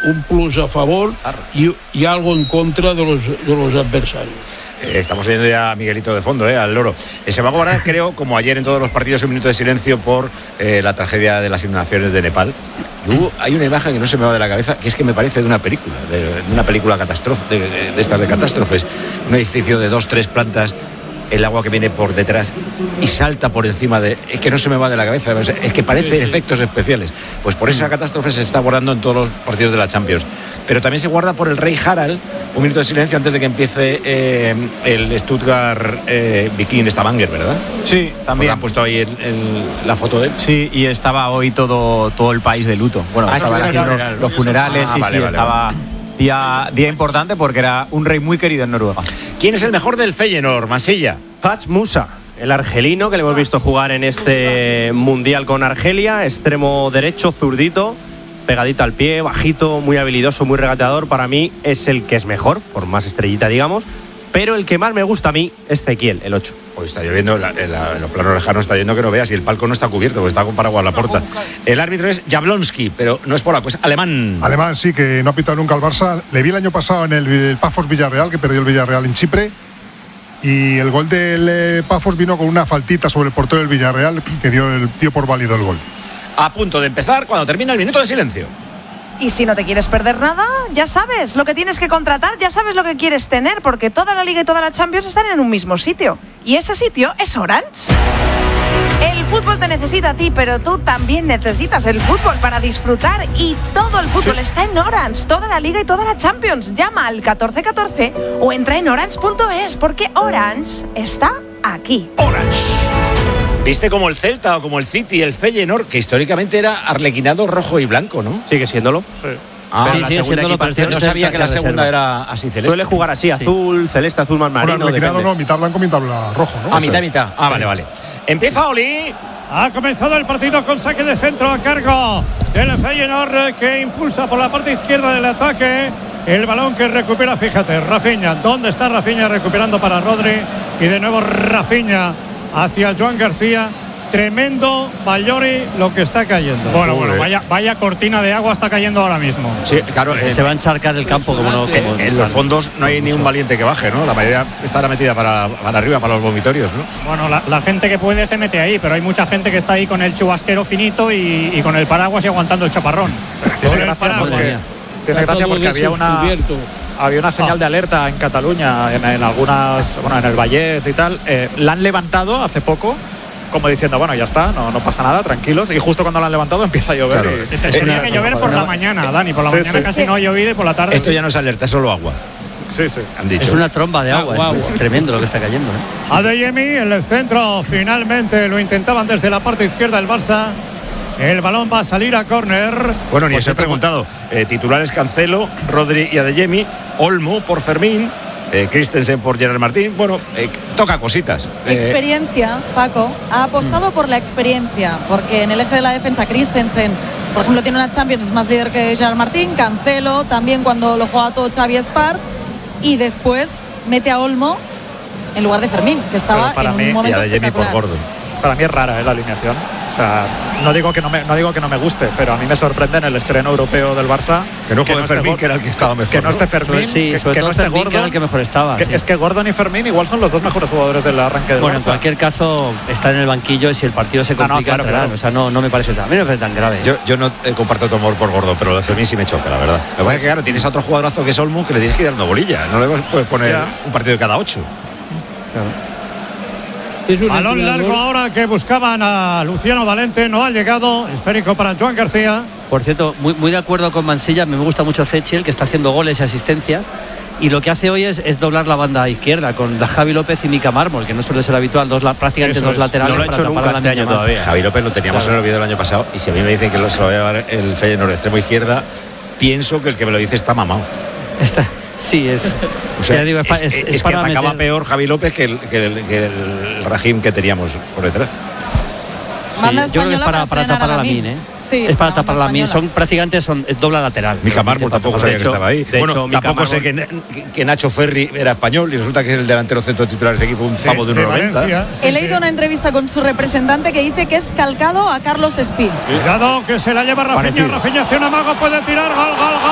un plus a favor y algo en contra de los adversarios. Estamos oyendo ya a Miguelito de fondo, al loro. Se va a guardar, creo, como ayer en todos los partidos, un minuto de silencio por la tragedia de las inundaciones de Nepal. Hay una imagen que no se me va de la cabeza, que es que me parece de una película, de una película catástrofe, de estas de catástrofes. Un edificio de 2-3 plantas, el agua que viene por detrás y salta por encima de... Es que no se me va de la cabeza, es que parece efectos especiales. Pues por esa catástrofe se está guardando en todos los partidos de la Champions. Pero también se guarda por el rey Harald, un minuto de silencio antes de que empiece el Stuttgart Viking Stavanger, ¿verdad? Sí, también. Porque han puesto ahí la foto de él. Sí, y estaba hoy todo el país de luto. Bueno, estaban aquí los funerales, vale, estaba... Día importante porque era un rey muy querido en Noruega. ¿Quién es el mejor del Feyenoord, Mansilla? Patch Musa, el argelino que le hemos visto jugar en este mundial con Argelia, extremo derecho, zurdito, pegadito al pie, bajito, muy habilidoso, muy regateador. Para mí es el que es mejor, por más estrellita digamos, pero el que más me gusta a mí es Ezequiel, el 8. Hoy está lloviendo, en los planos lejanos está lloviendo que no veas, y el palco no está cubierto, porque está con paraguas a la puerta. El árbitro es Jablonski, pero no es polaco, es alemán. Alemán, sí, que no ha pitado nunca al Barça. Le vi el año pasado en el Pafos Villarreal, que perdió el Villarreal en Chipre, y el gol del Pafos vino con una faltita sobre el portero del Villarreal, que dio por válido el gol. A punto de empezar cuando termina el minuto de silencio. Y si no te quieres perder nada, ya sabes lo que tienes que contratar, ya sabes lo que quieres tener, porque toda la Liga y toda la Champions están en un mismo sitio. Y ese sitio es Orange. El fútbol te necesita a ti, pero tú también necesitas el fútbol para disfrutar, y todo el fútbol está en Orange, toda la Liga y toda la Champions. Llama al 1414 o entra en orange.es, porque Orange está aquí. Orange. ¿Viste como el Celta o como el City, el Feyenoord, que históricamente era arlequinado rojo y blanco, ¿no? Sigue siéndolo. Sí. Sigue siéndolo, pero no sabía que la segunda era así celeste. Suele jugar así, azul, celeste, azul más marino. Bueno, arlequinado no, mitad blanco, mitad rojo, ¿no? Mitad. Vale. Empieza Oli. Ha comenzado el partido con saque de centro a cargo del Feyenoord, que impulsa por la parte izquierda del ataque. El balón que recupera, fíjate, Rafinha. ¿Dónde está Rafinha recuperando para Rodri? Y de nuevo Rafinha hacia Joan García. Tremendo Ballori lo que está cayendo. Bueno, vaya cortina de agua está cayendo ahora mismo. Sí, claro. Se va a encharcar el campo como no. En los fondos no hay ni un valiente que baje, ¿no? La mayoría estará metida para arriba, para los vomitorios, ¿no? Bueno, la gente que puede se mete ahí, pero hay mucha gente que está ahí con el chubasquero finito y con el paraguas y aguantando el chaparrón. Tiene gracia porque había una señal de alerta en Cataluña, en algunas, en el Vallès y tal. La han levantado hace poco, como diciendo, bueno, ya está, no pasa nada, tranquilos. Y justo cuando la han levantado empieza a llover. Claro. Tenía que llover por la mañana, Dani. Por la mañana casi no ha llovido, y por la tarde. Esto ya no es alerta, es solo agua. Sí. Han dicho. Es una tromba de agua. Es tremendo lo que está cayendo. Adeyemi en el centro, finalmente lo intentaban desde la parte izquierda del Barça. El balón va a salir a córner. Bueno, ni os he preguntado. Titulares: Cancelo, Rodri y Adeyemi. Olmo por Fermín. Christensen por Gerard Martín. Bueno, toca cositas. Experiencia, Paco. Ha apostado por la experiencia, porque en el eje de la defensa Christensen, por ejemplo, tiene una Champions, es más líder que Gerard Martín. Cancelo también, cuando lo juega todo Xavi Espart, y después mete a Olmo en lugar de Fermín, que estaba en un momento espectacular. Por Gordon. Para mí es rara la alineación. O sea, no digo que no me guste, pero a mí me sorprende en el estreno europeo del Barça que no juegue Fermín, que era el que estaba mejor. Que no esté Fermín, sobre todo no esté Fermín, Gordon, que era el que mejor estaba. Es que Gordon y Fermín igual son los dos mejores jugadores del arranque del Barça. En cualquier caso, estar en el banquillo, y si el partido se complica, claro. O sea, no me parece tan, a mí no me parece tan grave. Yo no comparto tu amor por Gordon, pero lo de Fermín sí me choca, la verdad. Lo que pasa es que, claro, tienes a otro jugadorazo que es Olmo, que le tienes que ir dando bolilla. No le puedes poner un partido de cada 8. Claro. Balón largo ahora que buscaban a Luciano Valente, no ha llegado. Esférico para Joan García. Por cierto, muy de acuerdo con Mansilla. Me gusta mucho Ezequiel, que está haciendo goles y asistencias, y lo que hace hoy es doblar la banda izquierda con Javi López y Mika Mármol, que no suele ser habitual, prácticamente dos laterales. No lo ha hecho nunca este año todavía. Javi López lo teníamos en el olvido el año pasado, y si a mí me dicen que se lo va a llevar el Feyenoord extremo izquierda, pienso que el que me lo dice está mamado. Sí, es. O sea, digo, es que atacaba peor Javi López que el Rahim que teníamos por detrás. Banda yo creo que es para tapar a Lamin, Sí, es para tapar a Lamin. Prácticamente son dobla lateral. Mika Mármol tampoco sabía que estaba ahí. Bueno, tampoco sé que Nacho Ferri era español y resulta que es el delantero centro titular de este equipo, un pavo de 1,90. He leído una entrevista con su representante que dice que es calcado a Carlos Espín. Cuidado que se la lleva Rafinha. Rafinha hace un amago, puede tirar, gol.